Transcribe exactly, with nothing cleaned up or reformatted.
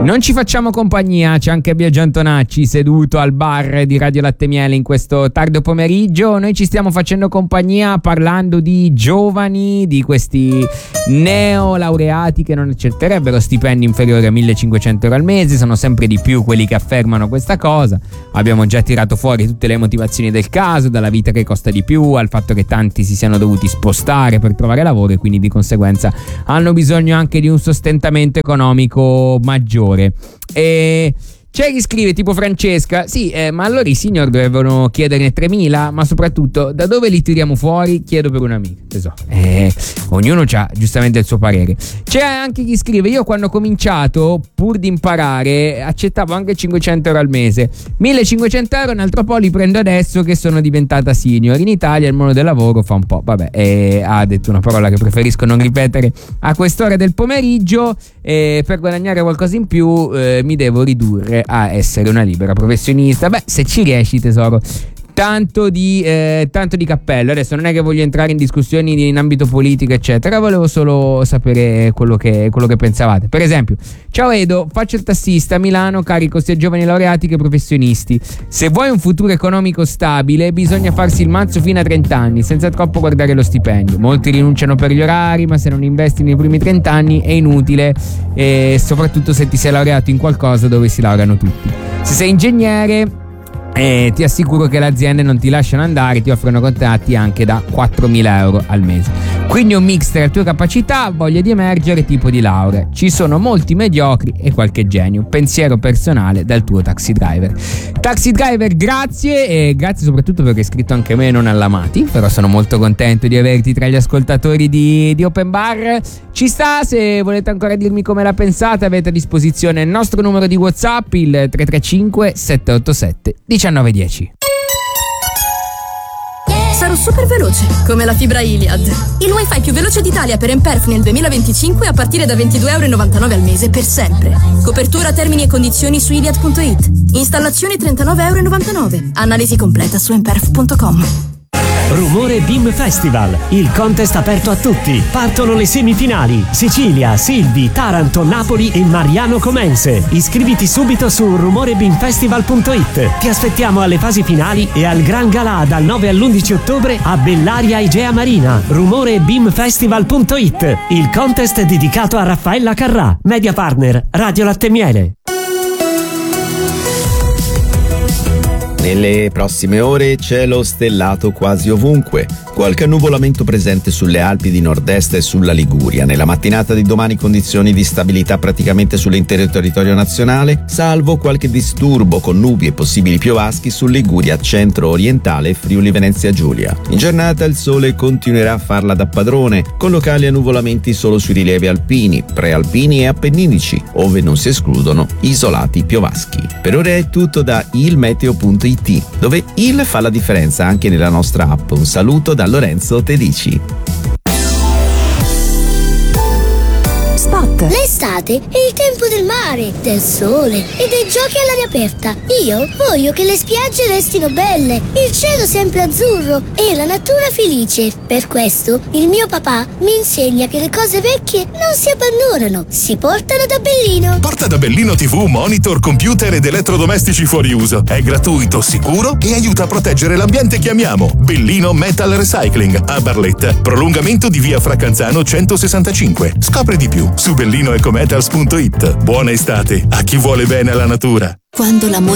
Non ci facciamo compagnia, c'è anche Biagio Antonacci seduto al bar di Radio Latte Miele in questo tardo pomeriggio. Noi ci stiamo facendo compagnia parlando di giovani, di questi neolaureati che non accetterebbero stipendi inferiori a millecinquecento euro al mese. Sono sempre di più quelli che affermano questa cosa. Abbiamo già tirato fuori tutte le motivazioni del caso, dalla vita che costa di più al fatto che tanti si siano dovuti spostare per trovare lavoro e quindi di conseguenza hanno bisogno anche di un sostentamento economico maggiore. E c'è chi scrive, tipo Francesca, sì, eh, ma allora i senior dovevano chiederne tremila, ma soprattutto da dove li tiriamo fuori? Chiedo per un'amica. So, eh, ognuno ha giustamente il suo parere. C'è anche chi scrive, io quando ho cominciato, pur di imparare, accettavo anche cinquecento euro al mese. millecinquecento euro un altro po' li prendo adesso che sono diventata senior. In Italia il mondo del lavoro fa un po', vabbè, eh, ha detto una parola che preferisco non ripetere a quest'ora del pomeriggio. Eh, per guadagnare qualcosa in più eh, mi devo ridurre a essere una libera professionista. Beh, se ci riesci, tesoro, tanto di, eh, tanto di cappello. Adesso non è che voglio entrare in discussioni in ambito politico eccetera, volevo solo sapere quello che, quello che pensavate. Per esempio, ciao Edo, faccio il tassista a Milano, carico sia giovani laureati che professionisti. Se vuoi un futuro economico stabile bisogna farsi il mazzo fino a trenta anni senza troppo guardare lo stipendio. Molti rinunciano per gli orari, ma se non investi nei primi trenta anni è inutile, e soprattutto se ti sei laureato in qualcosa dove si laureano tutti. Se sei ingegnere, Eh, ti assicuro che le aziende non ti lasciano andare, ti offrono contratti anche da quattromila euro al mese. Quindi un mix tra le tue capacità, voglia di emergere, tipo di laurea. Ci sono molti mediocri e qualche genio. Pensiero personale dal tuo taxi driver. Taxi driver, grazie, e grazie soprattutto perché hai scritto anche me, non all'amati. Però sono molto contento di averti tra gli ascoltatori di, di Open Bar. Ci sta, se volete ancora dirmi come la pensate, avete a disposizione il nostro numero di WhatsApp, il tre tre cinque sette otto sette uno nove uno zero. Sarò super veloce, come la fibra Iliad. Il wifi più veloce d'Italia per Emperf nel duemilaventicinque a partire da ventidue euro e novantanove al mese per sempre. Copertura, termini e condizioni su iliad punto it. Installazione trentanove euro e novantanove. Analisi completa su emperf punto com. Rumore Beam Festival, il contest aperto a tutti. Partono le semifinali: Sicilia, Silvi, Taranto, Napoli e Mariano Comense. Iscriviti subito su rumore beam festival punto it. Ti aspettiamo alle fasi finali e al Gran Galà dal nove all'undici ottobre a Bellaria Igea Marina. rumore beam festival punto it, il contest dedicato a Raffaella Carrà. Media partner Radio Latte Miele. Nelle prossime ore cielo stellato quasi ovunque, qualche annuvolamento presente sulle Alpi di Nord-Est e sulla Liguria. Nella mattinata di domani condizioni di stabilità praticamente sull'intero territorio nazionale, salvo qualche disturbo con nubi e possibili piovaschi su Liguria centro-orientale e Friuli Venezia Giulia. In giornata il sole continuerà a farla da padrone, con locali annuvolamenti solo sui rilievi alpini, prealpini e appenninici, ove non si escludono isolati piovaschi. Per ora è tutto da ilmeteo punto it, dove il fa la differenza anche nella nostra app. Un saluto da Lorenzo Tedici. Spot. L'estate è il tempo del mare, del sole e dei giochi all'aria aperta. Io voglio che le spiagge restino belle, il cielo sempre azzurro e la natura felice. Per questo il mio papà mi insegna che le cose vecchie non si abbandonano, si portano da Bellino. Porta da Bellino tivù, monitor, computer ed elettrodomestici fuori uso. È gratuito, sicuro e aiuta a proteggere l'ambiente che amiamo. Bellino Metal Recycling a Barletta. Prolungamento di via Fracanzano centosessantacinque. Scopri di più su bellino ecometals punto it. Buona estate a chi vuole bene alla natura. Quando l'amore